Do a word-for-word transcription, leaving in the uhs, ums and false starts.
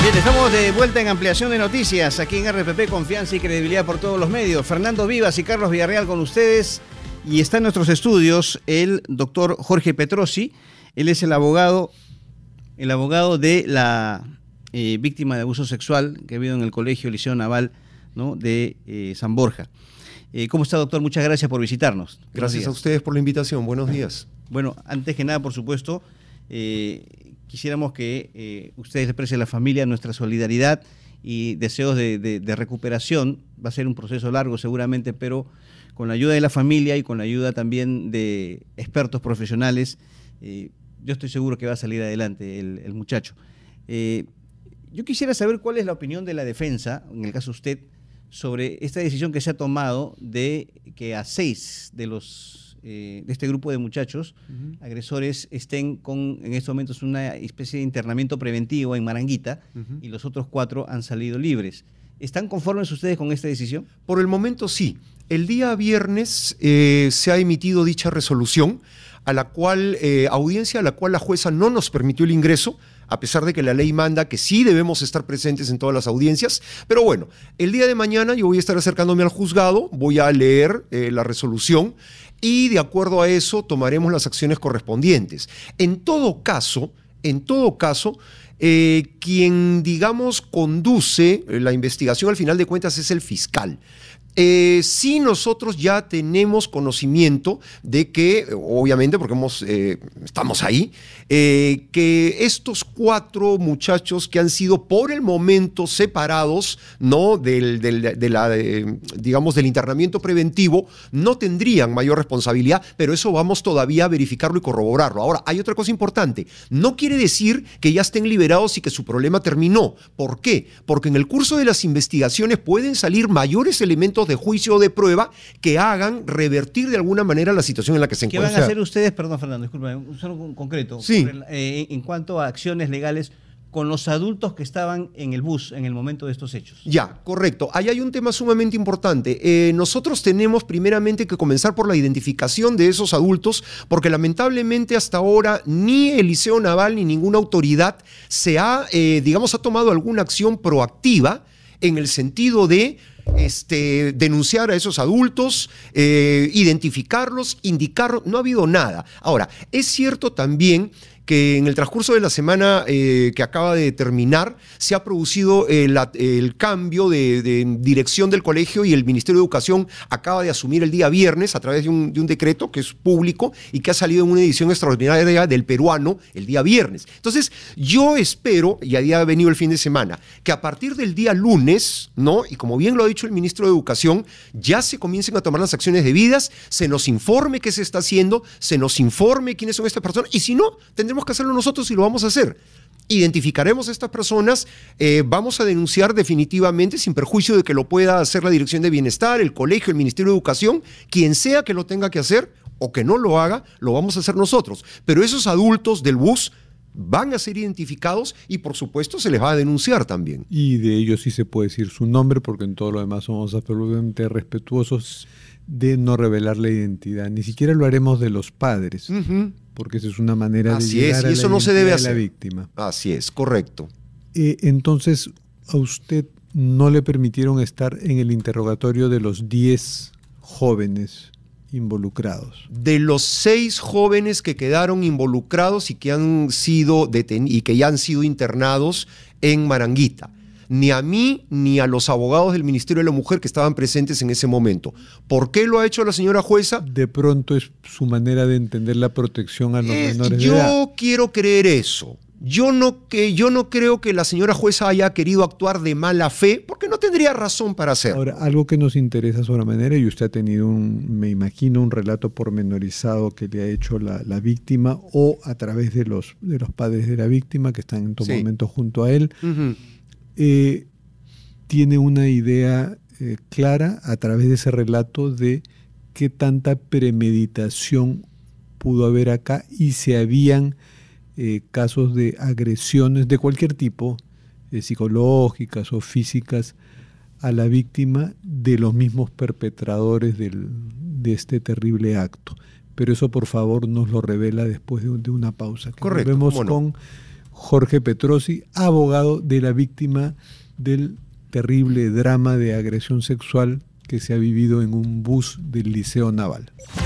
Bien, estamos de vuelta en Ampliación de Noticias, aquí en R P P, confianza y credibilidad por todos los medios. Fernando Vivas y Carlos Villarreal con ustedes, y está en nuestros estudios el doctor Jorge Petrosi. Él es el abogado, el abogado de la eh, víctima de abuso sexual que ha habido en el Colegio Liceo Naval, ¿no?, de eh, San Borja. Eh, ¿Cómo está, doctor? Muchas gracias por visitarnos. Gracias a ustedes por la invitación. Buenos días. Bueno, antes que nada, por supuesto, eh, quisiéramos que eh, ustedes expresen a la familia nuestra solidaridad y deseos de, de, de recuperación. Va a ser un proceso largo seguramente, pero con la ayuda de la familia y con la ayuda también de expertos profesionales, eh, yo estoy seguro que va a salir adelante el, el muchacho. Eh, yo quisiera saber cuál es la opinión de la defensa, en el caso de usted, sobre esta decisión que se ha tomado de que a seis de los eh, de este grupo de muchachos uh-huh. agresores estén con, en estos momentos, una especie de internamiento preventivo en Maranguita, uh-huh. y los otros cuatro han salido libres. ¿Están conformes ustedes con esta decisión? Por el momento sí. El día viernes eh, se ha emitido dicha resolución, a la cual, eh, audiencia a la cual la jueza no nos permitió el ingreso, a pesar de que la ley manda que sí debemos estar presentes en todas las audiencias. Pero bueno, el día de mañana yo voy a estar acercándome al juzgado, voy a leer eh, la resolución y de acuerdo a eso tomaremos las acciones correspondientes. En todo caso, en todo caso, eh, quien, digamos, conduce la investigación al final de cuentas es el fiscal. Eh, sí, nosotros ya tenemos conocimiento de que, obviamente, porque hemos, eh, estamos ahí, eh, que estos cuatro muchachos que han sido por el momento separados, ¿no?, del, del, de la, de, digamos, del internamiento preventivo, no tendrían mayor responsabilidad, pero eso vamos todavía a verificarlo y corroborarlo. Ahora, hay otra cosa importante. No quiere decir que ya estén liberados y que su problema terminó. ¿Por qué? Porque en el curso de las investigaciones pueden salir mayores elementos de juicio o de prueba que hagan revertir de alguna manera la situación en la que se encuentran. ¿Qué van a hacer ustedes, perdón Fernando, disculpen, solo un concreto, sí. el, eh, en cuanto a acciones legales con los adultos que estaban en el bus en el momento de estos hechos? Ya, correcto. Ahí hay un tema sumamente importante. Eh, nosotros tenemos primeramente que comenzar por la identificación de esos adultos, porque lamentablemente hasta ahora ni el Liceo Naval ni ninguna autoridad se ha, eh, digamos, ha tomado alguna acción proactiva en el sentido de Este, denunciar a esos adultos, eh, identificarlos, indicarlos. No ha habido nada. Ahora, es cierto también que en el transcurso de la semana eh, que acaba de terminar se ha producido el, el cambio de, de dirección del colegio y el Ministerio de Educación acaba de asumir el día viernes a través de un, de un decreto que es público y que ha salido en una edición extraordinaria del Peruano el día viernes. Entonces, yo espero, y ahí ha venido el fin de semana, que a partir del día lunes, ¿no?, y como bien lo ha dicho el Ministro de Educación, ya se comiencen a tomar las acciones debidas, se nos informe qué se está haciendo, se nos informe quiénes son estas personas, y si no, tendremos que hacerlo nosotros y lo vamos a hacer. Identificaremos a estas personas, eh, vamos a denunciar definitivamente, sin perjuicio de que lo pueda hacer la Dirección de Bienestar, el colegio, el Ministerio de Educación, quien sea que lo tenga que hacer o que no lo haga, lo vamos a hacer nosotros. Pero esos adultos del bus van a ser identificados y por supuesto se les va a denunciar también. Y de ellos sí se puede decir su nombre, porque en todo lo demás somos absolutamente respetuosos de no revelar la identidad. Ni siquiera lo haremos de los padres, uh-huh. porque esa es una manera Así de llegar es, y a eso la no se debe de hacer. La víctima. Así es, correcto. Eh, entonces, a usted no le permitieron estar en el interrogatorio de los diez jóvenes involucrados. De los seis jóvenes que quedaron involucrados y que han sido deten- y que ya han sido internados en Maranguita. Ni a mí ni a los abogados del Ministerio de la Mujer que estaban presentes en ese momento. ¿Por qué lo ha hecho la señora jueza? De pronto es su manera de entender la protección a los Eh, menores yo de edad. Yo quiero creer eso. Yo no, que, yo no creo que la señora jueza haya querido actuar de mala fe, porque no tendría razón para hacerlo. Ahora, algo que nos interesa sobremanera, y usted ha tenido, un, me imagino, un relato pormenorizado que le ha hecho la, la víctima o a través de los, de los padres de la víctima que están en todo Sí. momento junto a él. Uh-huh. Eh, tiene una idea eh, clara a través de ese relato de qué tanta premeditación pudo haber acá y si habían eh, casos de agresiones de cualquier tipo, eh, psicológicas o físicas, a la víctima de los mismos perpetradores del, de este terrible acto. Pero eso, por favor, nos lo revela después de, de una pausa. Correcto, Volvemos ¿cómo no? con Jorge Petrosi, abogado de la víctima del terrible drama de agresión sexual que se ha vivido en un bus del Liceo Naval.